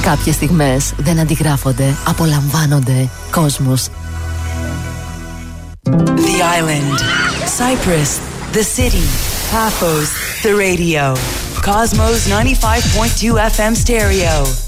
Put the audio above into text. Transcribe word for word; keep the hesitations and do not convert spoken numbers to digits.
Κάποιες στιγμές δεν αντιγράφονται, απολαμβάνονται. Κόσμος. The island, Cyprus, the city, Paphos, the radio. Cosmos ninety-five point two F M stereo.